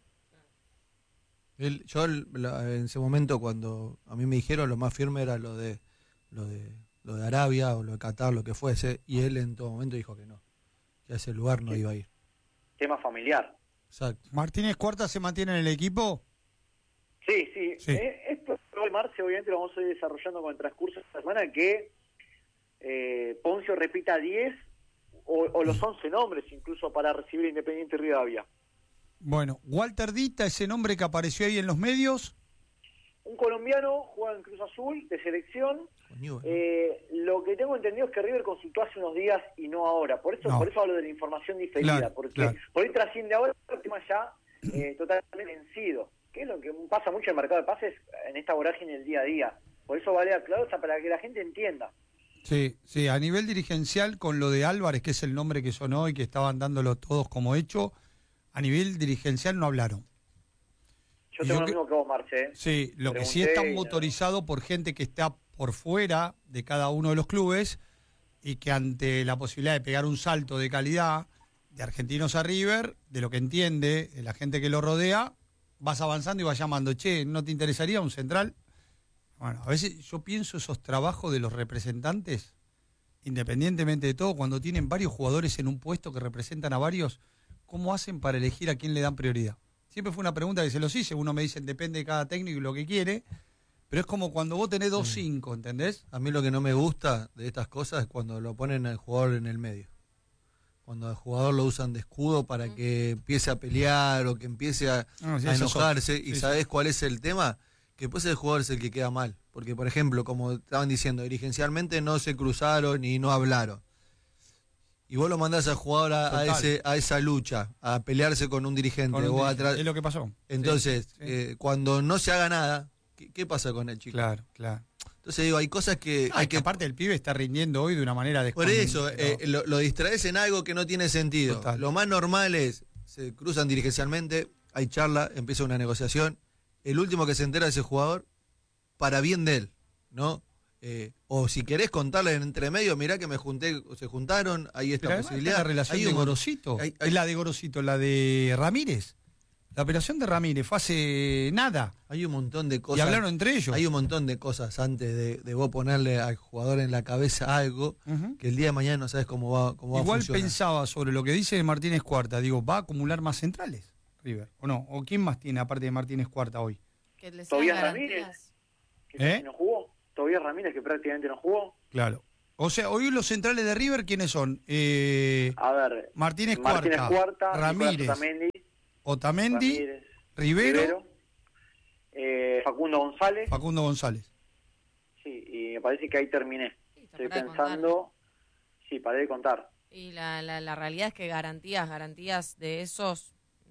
Yo en ese momento, cuando a mí me dijeron, lo más firme era lo de Arabia o lo de Qatar, lo que fuese, y él en todo momento dijo que no, que a ese lugar no iba a ir. Tema familiar. Exacto. ¿Martínez Cuarta se mantiene en el equipo? Sí. Esto, Marce, obviamente lo vamos a ir desarrollando con el transcurso de esta semana, que Poncio repita 10 o los 11 nombres incluso para recibir Independiente Rivadavia. Bueno, Walter Dita, ese nombre que apareció ahí en los medios. Un colombiano, juega en Cruz Azul, de selección. Lo que tengo entendido es que River consultó hace unos días y no ahora. Por eso hablo de la información diferida, porque por ahí trasciende ahora el tema ya totalmente vencido, que es lo que pasa mucho en el mercado de pases en esta vorágine del día a día. Por eso vale aclarar para que la gente entienda. Sí, a nivel dirigencial, con lo de Álvarez, que es el nombre que sonó y que estaban dándolo todos como hecho, a nivel dirigencial no hablaron. Yo tengo lo mismo que vos, Marce. Sí, lo que sí está motorizado por gente que está por fuera de cada uno de los clubes y que ante la posibilidad de pegar un salto de calidad de Argentinos a River, de lo que entiende la gente que lo rodea, vas avanzando y vas llamando, che, ¿no te interesaría un central? Bueno, a veces yo pienso esos trabajos de los representantes, independientemente de todo, cuando tienen varios jugadores en un puesto que representan a varios, ¿cómo hacen para elegir a quién le dan prioridad? Siempre fue una pregunta que se los hice, uno me dice, depende de cada técnico y lo que quiere, pero es como cuando vos tenés 2-5, ¿entendés? A mí lo que no me gusta de estas cosas es cuando lo ponen al jugador en el medio. Cuando al jugador lo usan de escudo para que empiece a pelear o que empiece a enojarse. Y ¿sabés cuál es el tema? Que después el jugador es el que queda mal. Porque, por ejemplo, como estaban diciendo, dirigencialmente no se cruzaron y no hablaron. Y vos lo mandás al jugador a esa lucha, a pelearse con un dirigente. Es lo que pasó. Entonces, cuando no se haga nada, ¿qué pasa con el chico? Claro, claro. Entonces digo, hay cosas que... aparte el pibe está rindiendo hoy de una manera desconocida. Por eso, lo distraes en algo que no tiene sentido. Total. Lo más normal es, se cruzan dirigencialmente, hay charla, empieza una negociación. El último que se entera de ese jugador, para bien de él, ¿no? O si querés contarle en entre medio, mirá que se juntaron, hay esta posibilidad. La relación de Gorosito, es la de Gorosito, la de Ramírez. La operación de Ramírez fue hace nada. Hay un montón de cosas. Y hablaron entre ellos. Hay un montón de cosas antes de vos ponerle al jugador en la cabeza algo que el día de mañana no sabes cómo va a funcionar. Igual pensaba sobre lo que dice Martínez Cuarta. Digo, ¿va a acumular más centrales River? ¿O no? ¿O quién más tiene aparte de Martínez Cuarta hoy? Tobías Ramírez, que no jugó. Tobías Ramírez, que prácticamente no jugó. Claro. O sea, hoy los centrales de River, ¿quiénes son? A ver, Martínez Cuarta, Ramírez, Otamendi, Rivero, Facundo González. Sí, y me parece que ahí terminé. Estoy pensando, paré de contar. Y la realidad es que garantías de esos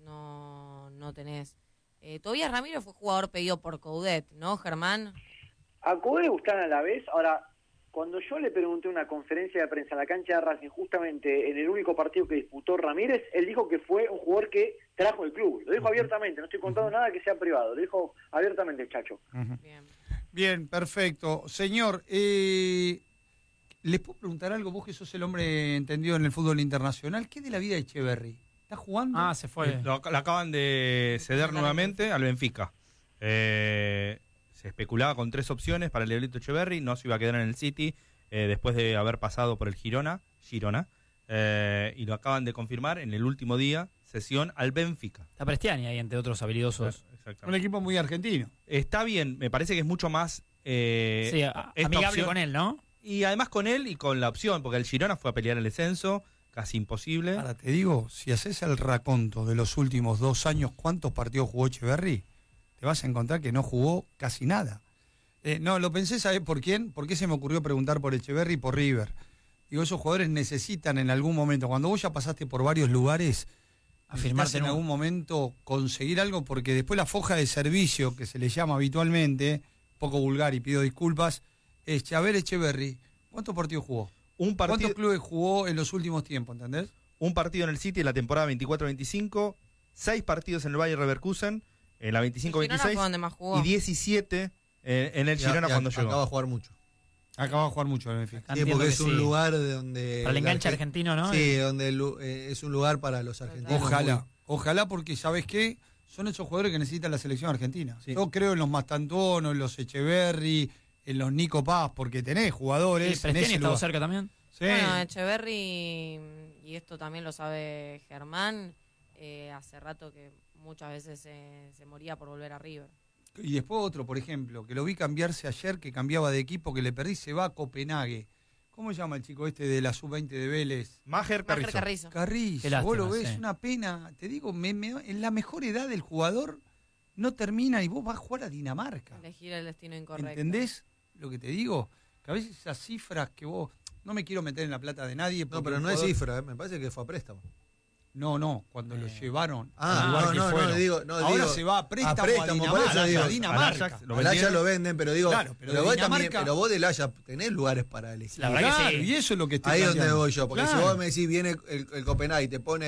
no tenés. Tobías Ramírez fue jugador pedido por Coudet, ¿no, Germán? A Coudet gustan a la vez. Ahora, cuando yo le pregunté en una conferencia de prensa en la cancha de Racing, justamente en el único partido que disputó Ramírez, él dijo que fue un jugador que trajo el club. Lo dijo abiertamente, no estoy contando nada que sea privado. Lo dijo abiertamente el Chacho. Bien, perfecto. Señor, ¿les puedo preguntar algo? Vos que sos el hombre entendido en el fútbol internacional, ¿qué de la vida de Echeverri? ¿Está jugando? Se fue. Lo acaban de ceder nuevamente al Benfica. Se especulaba con 3 opciones para el Diablito Echeverri. No se iba a quedar en el City después de haber pasado por el Girona. Y lo acaban de confirmar en el último día, sesión al Benfica. Está Prestiani ahí, entre otros habilidosos. Un equipo muy argentino. Está bien, me parece que es mucho más... amigable opción, con él, ¿no? Y además con él y con la opción, porque el Girona fue a pelear el descenso, casi imposible. Ahora te digo, si haces el raconto de los últimos 2 años, ¿cuántos partidos jugó Echeverri? Te vas a encontrar que no jugó casi nada. No, lo pensé, ¿sabés por quién? ¿Por qué se me ocurrió preguntar por Echeverri y por River? Digo, esos jugadores necesitan en algún momento, cuando vos ya pasaste por varios lugares, afirmarse en algún momento, conseguir algo, porque después la foja de servicio, que se le llama habitualmente, poco vulgar y pido disculpas, es, a ver, Echeverri, ¿cuántos partidos jugó? ¿Cuántos clubes jugó en los últimos tiempos, entendés? Un partido en el City en la temporada 24-25, 6 partidos en el Bayer Leverkusen, en la 25-26, y 17 en el Girona cuando llegó. Acaba de jugar mucho. Acaba de jugar mucho en el Benfica. Sí, porque es un lugar donde... Para el enganche argentino, ¿no? Sí, donde es un lugar para los argentinos. Ojalá, porque ¿sabes qué? Son esos jugadores que necesita la selección argentina. Sí. Yo creo en los Mastantuono, en los Echeverri, en los Nico Paz, porque tenés jugadores. ¿Prestiani ha estado cerca también? Sí. Bueno, Echeverri, y esto también lo sabe Germán, hace rato que muchas veces se moría por volver a River. Y después otro, por ejemplo, que lo vi cambiarse ayer, que cambiaba de equipo, que le perdí, se va a Copenhague. ¿Cómo se llama el chico este de la sub-20 de Vélez? Maher Carrizo. Carrizo, vos lo ves, una pena. Te digo, en la mejor edad del jugador no termina y vos vas a jugar a Dinamarca. Elegir el destino incorrecto. ¿Entendés lo que te digo? Que a veces esas cifras que vos... No me quiero meter en la plata de nadie. No, pero no es cifra, me parece que fue a préstamo. No, cuando lo llevaron. Ahora se va a préstamo a Dinamarca. Al Ajax lo venden, pero digo, claro, pero vos del Ajax tenés lugares para elegir. La verdad que sí. Y eso es lo que estoy ahí es planteando. donde voy yo, porque si vos me decís, viene el Copenhague y te pone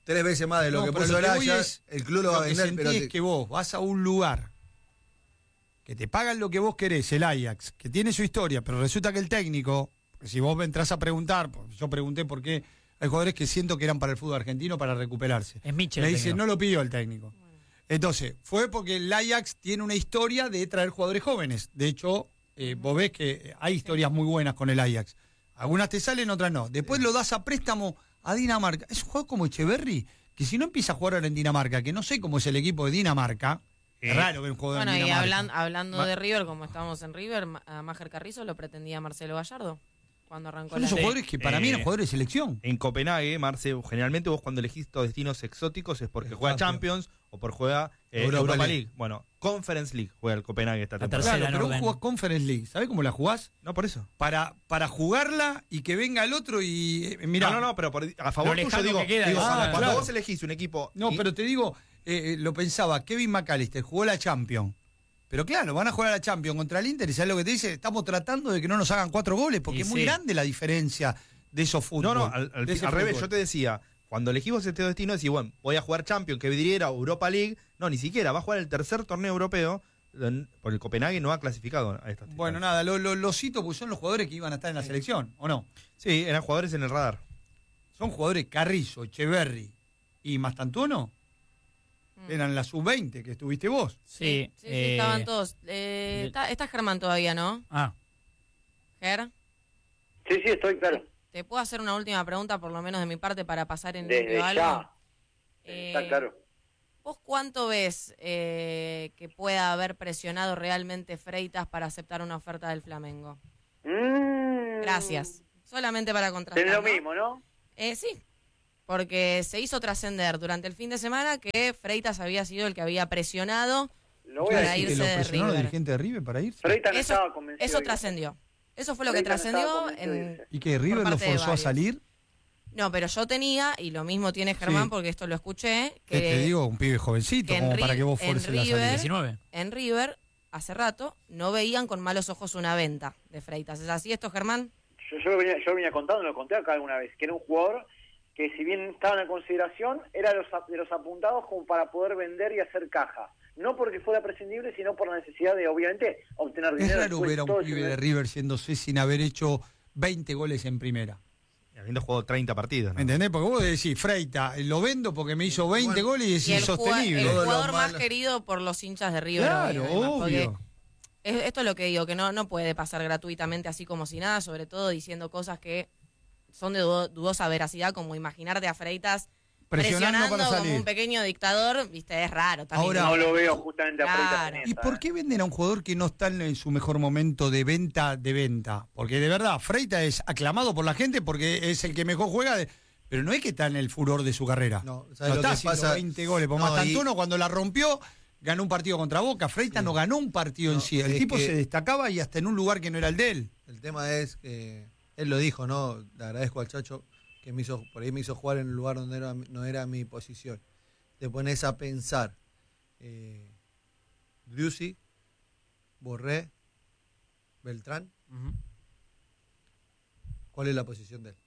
3 veces más de lo que puso el Ajax, el club lo va a vender. Pero es que vos vas a un lugar que te pagan lo que vos querés, el Ajax, que tiene su historia, pero resulta que el técnico, si vos entras a preguntar, yo pregunté por qué hay jugadores que siento que eran para el fútbol argentino para recuperarse. Es Mitchell. Me dice, no lo pidió el técnico. Entonces, fue porque el Ajax tiene una historia de traer jugadores jóvenes. De hecho, vos ves que hay historias muy buenas con el Ajax. Algunas te salen, otras no. Después lo das a préstamo a Dinamarca. Es un jugador como Echeverri, que si no empieza a jugar ahora en Dinamarca, que no sé cómo es el equipo de Dinamarca, es raro ver un jugador en Dinamarca. Bueno, y hablando de River, como estábamos en River, a Máger Carrizo lo pretendía Marcelo Gallardo cuando arrancó Son esos jugadores que para mí eran jugadores de selección. En Copenhague, Marce, generalmente vos cuando elegís estos destinos exóticos es porque juega Champions o porque juega Europa League. Bueno, Conference League juega el Copenhague esta temporada. Claro, pero vos jugás Conference League. ¿Sabés cómo la jugás? No, por eso. Para jugarla y que venga el otro y... mirá. No, pero a favor tuyo digo, cuando claro. vos elegís un equipo... No, pero te digo, lo pensaba, Kevin McAllister jugó la Champions. Pero claro, van a jugar a la Champions contra el Inter y ¿sabes lo que te dice? Estamos tratando de que no nos hagan 4 goles porque es muy grande la diferencia de esos fútbol. No, al revés, yo te decía, cuando elegimos este destino, decís, bueno, voy a jugar Champions, que vidriera, Europa League. No, ni siquiera, va a jugar el tercer torneo europeo, porque el Copenhague no ha clasificado a esta. Bueno, nada, lo cito porque son los jugadores que iban a estar en la selección, ¿o no? Sí, eran jugadores en el radar. Son jugadores Carrizo, Echeverri y Mastantuono. Eran la sub-20 que estuviste vos. Sí, estaban todos. Está Germán todavía, ¿no? ¿Ger? Sí, estoy, claro. ¿Te puedo hacer una última pregunta, por lo menos de mi parte, para pasar en limpio algo? Ya. Está claro. ¿Vos cuánto ves que pueda haber presionado realmente Freitas para aceptar una oferta del Flamengo? Gracias. Solamente para contrastar. Es lo mismo, ¿no? Sí. Porque se hizo trascender durante el fin de semana que Freitas había sido el que había presionado para irse de River. ¿El dirigente de River para irse? Freitas no estaba convencido. Eso trascendió. Eso fue lo que trascendió. ¿Y que River lo forzó a salir? No, pero yo tenía, y lo mismo tiene Germán, porque esto lo escuché, que te digo, un pibe jovencito, como para que vos fuerces la salida. 19. En River, hace rato, no veían con malos ojos una venta de Freitas. ¿Es así esto, Germán? Yo venía contando, lo conté acá alguna vez, que era un jugador que si bien estaba en consideración, era de los apuntados como para poder vender y hacer caja. No porque fuera prescindible, sino por la necesidad de, obviamente, obtener dinero. Es raro ver a un pibe de River yéndose sin haber hecho 20 goles en primera. Y habiendo jugado 30 partidos. ¿No? ¿Entendés? Porque vos decís, Freita, lo vendo porque me hizo 20 goles y es insostenible. El jugador más querido por los hinchas de River. Claro, obvio. Esto es lo que digo, que no puede pasar gratuitamente así como si nada, sobre todo diciendo cosas que son de dudosa veracidad, como imaginarte a Freitas presionando como un pequeño dictador, viste, es raro también. Ahora, no lo veo justamente a Freitas. ¿Y por qué venden a un jugador que no está en su mejor momento de venta? Porque de verdad, Freitas es aclamado por la gente porque es el que mejor juega, pero no es que está en el furor de su carrera. No está haciendo 20 goles. Por Mastantuono, cuando la rompió, ganó un partido contra Boca. Freitas no ganó un partido en sí. El tipo se destacaba y hasta en un lugar que no era el de él. El tema es que él lo dijo, ¿no? Le agradezco al Chacho que por ahí me hizo jugar en un lugar donde no era mi posición. Te pones a pensar, Driussi, Borré, Beltrán, ¿cuál es la posición de él?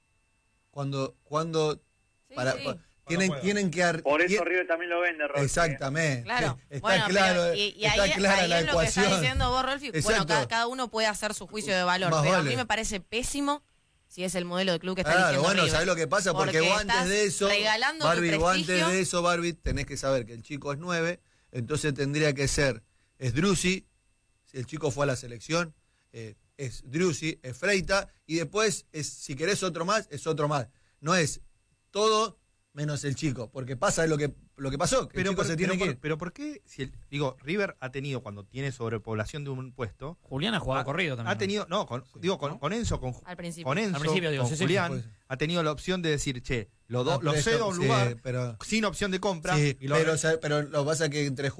Tienen que... Por eso River también lo vende, Rolfi. Exactamente. Claro. Está claro. Y está ahí, clara la es lo ecuación. que está diciendo vos, Rolfi. Bueno, cada uno puede hacer su juicio de valor, pero a mí me parece pésimo si es el modelo de club que está diciendo bueno, River. ¿sabés lo que pasa? Porque vos antes de eso, Barbie, tenés que saber que el chico es 9, entonces tendría que ser, es Driussi, si el chico fue a la selección, es Driussi, es Freita, y después, si querés otro más, es otro más. No es todo menos el chico, porque pasa lo que pasó, que el chico se tiene que ir. Pero ¿por qué? River ha tenido, cuando tiene sobrepoblación de un puesto... Julián ha jugado corrido también. Ha tenido, con Enzo, al principio. Con Enzo, con Julián, ha tenido la opción de decir, lo cedo a un lugar, sin opción de compra. Sí, pero lo que pasa es que entre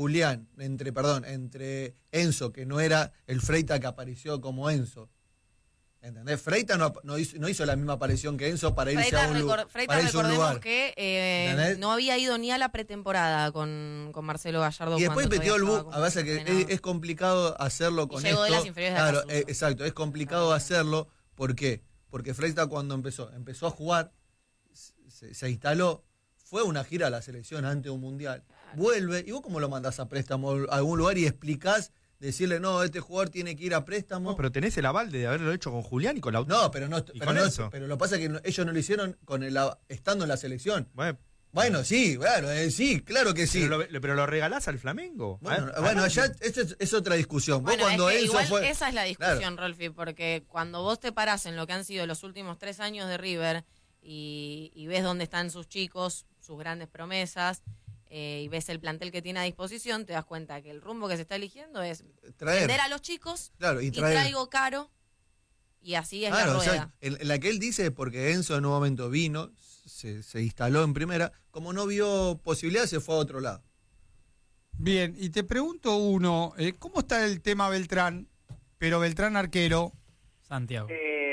Enzo, que no era el Freita que apareció como Enzo, ¿entendés? Freita no hizo la misma aparición que Enzo para irse a un lugar. Recordemos que no había ido ni a la pretemporada con Marcelo Gallardo. Y después metió el bus. A veces que es complicado hacerlo con esto. De las inferiores de claro, exacto, es complicado hacerlo. ¿Por qué? Porque Freita cuando empezó a jugar, se instaló, fue una gira a la selección antes de un mundial, vuelve, y vos cómo lo mandás a préstamo a algún lugar y explicás, decirle, no, este jugador tiene que ir a préstamo. No, pero tenés el aval de haberlo hecho con Julián y con Lautaro. No, pero lo que pasa es que ellos no lo hicieron estando en la selección. Bueno, sí, claro que sí. Pero lo regalás al Flamengo. Bueno, allá es otra discusión. Bueno, vos cuando Enzo fue... esa es la discusión, claro. Rolfi, porque cuando vos te parás en lo que han sido los últimos 3 años de River y ves dónde están sus chicos, sus grandes promesas, y ves el plantel que tiene a disposición, te das cuenta que el rumbo que se está eligiendo es vender a los chicos y traigo caro, y así es la rueda. O sea, en la que él dice, porque Enzo en un momento vino, se instaló en primera, como no vio posibilidad, se fue a otro lado. Bien, y te pregunto uno, ¿cómo está el tema Beltrán? Pero Beltrán arquero. Santiago.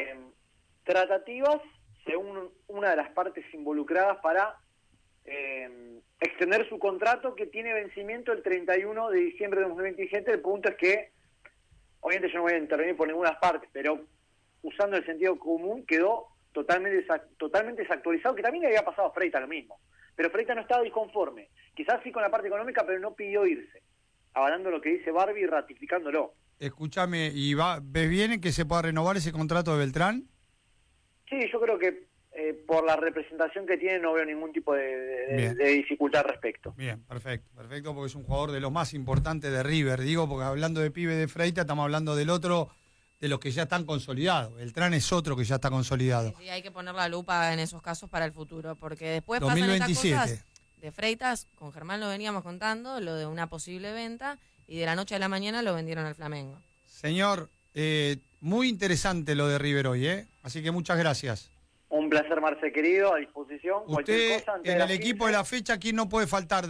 Tratativas, según una de las partes involucradas, para extender su contrato, que tiene vencimiento el 31 de diciembre de 2027. El punto es que, obviamente yo no voy a intervenir por ninguna parte, pero usando el sentido común, quedó totalmente desactualizado, que también le había pasado a Freitas lo mismo. Pero Freitas no estaba disconforme. Quizás sí con la parte económica, pero no pidió irse. Avalando lo que dice Barbie y ratificándolo. Escúchame, ¿y ves bien que se pueda renovar ese contrato de Beltrán? Sí, yo creo que por la representación que tiene no veo ningún tipo de dificultad al respecto. Bien, perfecto, porque es un jugador de los más importantes de River. Digo, porque hablando de pibe de Freitas, estamos hablando del otro, de los que ya están consolidados. Beltrán es otro que ya está consolidado. Sí, hay que poner la lupa en esos casos para el futuro, porque después 2027. pasan estas cosas de Freitas. Con Germán lo veníamos contando, lo de una posible venta, y de la noche a la mañana lo vendieron al Flamengo. Señor, muy interesante lo de River hoy, Así que muchas gracias. Un placer, Marce, querido, a disposición. Usted, en el equipo de la fecha, ¿quién no puede faltar?